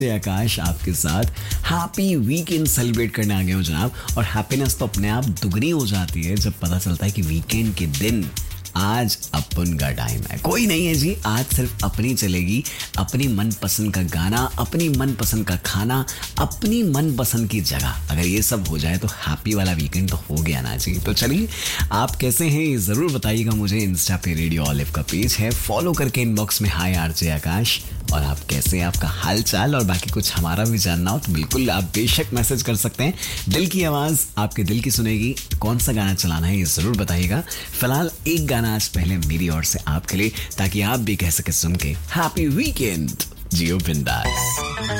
आकाश आपके साथ happy weekend celebrate करने आ गए हो जनाब। और हैप्पीनेस तो अपने आप दुगनी हो जाती है जब पता चलता है कि वीकेंड के दिन आज अपन का टाइम है। कोई नहीं है जी, आज सिर्फ अपनी चलेगी, अपनी मनपसंद का गाना, अपनी मनपसंद का खाना, अपनी मनपसंद की जगह। अगर ये सब हो जाए तो हैप्पी वाला वीकेंड तो हो गया ना जी। तो चलिए, आप कैसे हैं ये ज़रूर बताइएगा मुझे। इंस्टा पे रेडियो ऑलिव का पेज है, फॉलो करके इनबॉक्स में हाय आरजे आकाश। और आप कैसे हैं, आपका हाल चाल और बाकी कुछ हमारा भी जानना हो तो बिल्कुल आप बेशक मैसेज कर सकते हैं। दिल की आवाज़ आपके दिल की सुनेगी। कौन सा गाना चलाना है ये ज़रूर बताइएगा। फिलहाल एक गाना आज पहले मेरी ओर से आपके लिए, ताकि आप भी कह सके सुन के हैप्पी वीकेंड, जियो बिंदास।